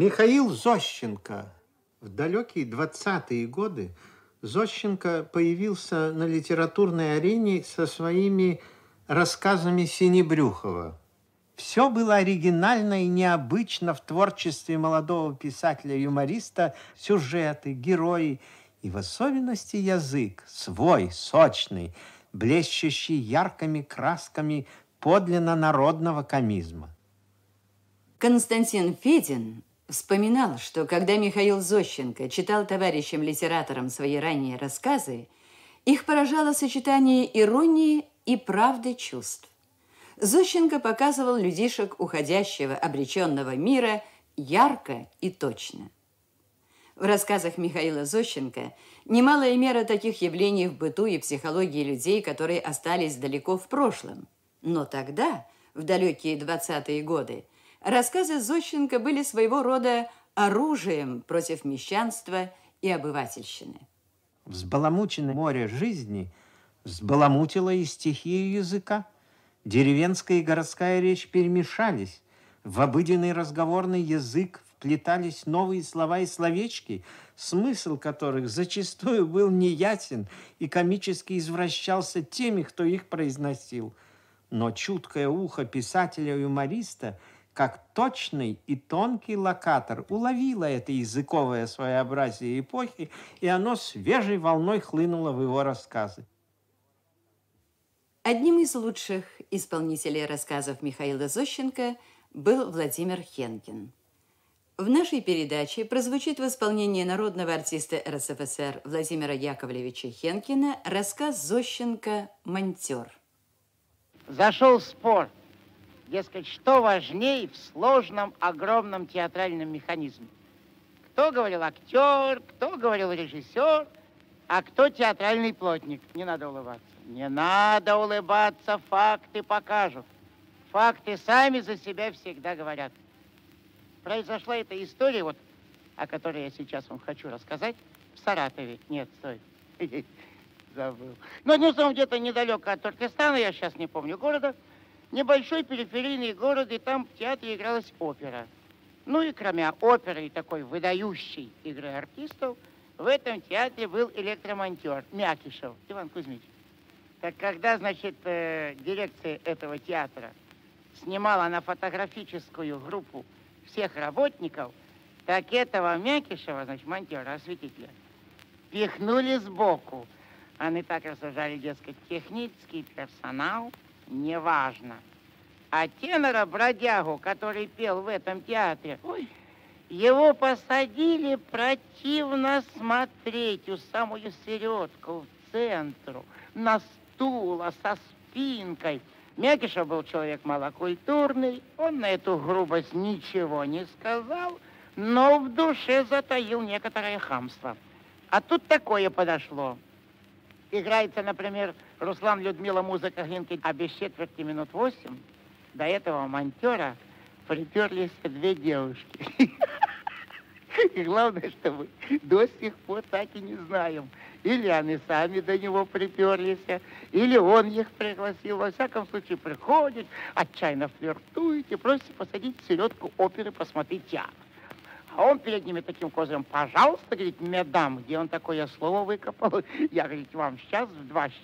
Михаил Зощенко. В далекие 20-е годы Зощенко появился на литературной арене со своими рассказами Синебрюхова. Все было оригинально и необычно в творчестве молодого писателя-юмориста, сюжеты, герои и в особенности язык, свой, сочный, блещущий яркими красками подлинно народного комизма. Константин Федин вспоминал, что когда Михаил Зощенко читал товарищам-литераторам свои ранние рассказы, их поражало сочетание иронии и правды чувств. Зощенко показывал людишек уходящего, обреченного мира ярко и точно. В рассказах Михаила Зощенко немалая мера таких явлений в быту и психологии людей, которые остались далеко в прошлом. Но тогда, в далекие 20-е годы, рассказы Зощенко были своего рода оружием против мещанства и обывательщины. Взбаламученное море жизни взбаламутило и стихию языка. Деревенская и городская речь перемешались. В обыденный разговорный язык вплетались новые слова и словечки, смысл которых зачастую был неясен и комически извращался теми, кто их произносил. Но чуткое ухо писателя-юмориста, как точный и тонкий локатор, уловило это языковое своеобразие эпохи, и оно свежей волной хлынуло в его рассказы. Одним из лучших исполнителей рассказов Михаила Зощенко был Владимир Хенкин. В нашей передаче прозвучит в исполнении народного артиста РСФСР Владимира Яковлевича Хенкина рассказ Зощенко «Монтер». Зашел спор, дескать, что важнее в сложном, огромном театральном механизме. Кто говорил актер, кто говорил режиссер, а кто театральный плотник. Не надо улыбаться. Не надо улыбаться, факты покажут. Факты сами за себя всегда говорят. Произошла эта история, вот, о которой я сейчас вам хочу рассказать, в Саратове. Нет, стой. Забыл. Но одним словом, где-то недалеко от Туркестана, я сейчас не помню города, небольшой периферийный город, и там в театре игралась опера. Ну и кроме оперы и такой выдающей игры артистов, в этом театре был электромонтер Мякишев Иван Кузьмич. Так когда, значит, дирекция этого театра снимала на фотографическую группу всех работников, так этого Мякишева, значит, монтера, осветителя, пихнули сбоку. Они так рассуждали, дескать, технический персонал неважно. А тенора-бродягу, который пел в этом театре, ой, его посадили противно смотреть у самую середку, в центру, на стула со спинкой. Мякишев был человек малокультурный, он на эту грубость ничего не сказал, но в душе затаил некоторое хамство. А тут такое подошло. Играется, например, Руслан, Людмила, музыка Глинки, а без четверти минут 8 до этого монтера приперлись две девушки. И главное, что мы до сих пор так и не знаем. Или они сами до него приперлись, или он их пригласил. Во всяком случае, приходит, отчаянно флиртует и просит посадить в середку оперы посмотреть театр. А он перед ними таким козырем: пожалуйста, говорит, медам, где он такое слово выкопал? Я, говорит, вам сейчас в 2